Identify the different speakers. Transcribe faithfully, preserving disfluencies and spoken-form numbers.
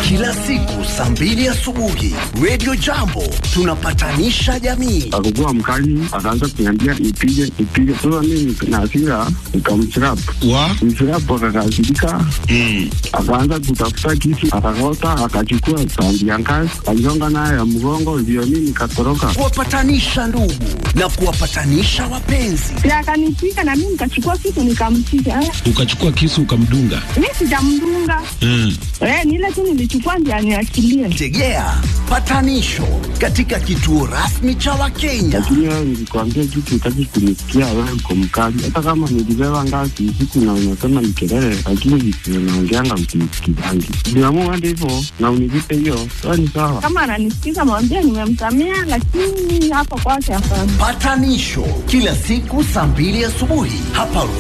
Speaker 1: Kila siku saa mbili asubuhi Radio Jambo tunapatanisha jamii.
Speaker 2: Akukua mkali, akaanza kuniambia ipige ipige. Sasa mimi na hasira nikamchirap.
Speaker 3: Wa?
Speaker 2: Mchirap akakasirika.
Speaker 3: Mm.
Speaker 2: Akaanza kutafuta kisu, akakota, akachukua sandi ya ngazi, aligonga naye ya mgongo, ndio mimi nikatoroka.
Speaker 1: Kuwapatanisha ndugu na kuwapatanisha wapenzi.
Speaker 4: Ya akanipiga na mimi nikachukua kisu nikampiga.
Speaker 3: Ukachukua kisu ukamdunga?
Speaker 4: Mimi sijamdunga.
Speaker 3: Mm.
Speaker 4: Eh, ni ile tu nilichukua ndio aniachilie.
Speaker 1: Tegea patanisho katika kituo rasmi cha Wakenya.
Speaker 2: Lakini wewe nilikwambia kitu utaki kunisikia, wewe uko mkali. Hata kama nilibeba ngazi usiku na unasema ni kelele, lakini vitu unaongeanga msikidangi. Niamua hadi hivyo na univipe hiyo, sawa ni sawa.
Speaker 4: Kama ananisikiza mwambie nimemsamea, lakini hapo kwake hapana.
Speaker 1: Patanisho kila siku saa mbili asubuhi hapa